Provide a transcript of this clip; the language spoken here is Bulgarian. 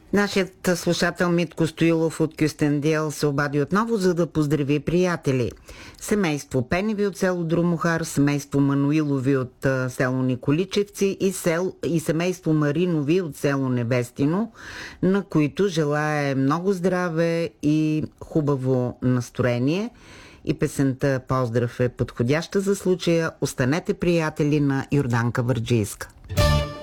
Нашият слушател Митко Стоилов от Кюстендил се обади отново, за да поздрави приятели. Семейство Пеневи от село Друмохар, семейство Мануилови от село Николичевци и семейство Маринови от село Небестино, на които желае много здраве и хубаво настроение. И песента "Поздрав" е подходяща за случая. Останете приятели на Йорданка Върджийска.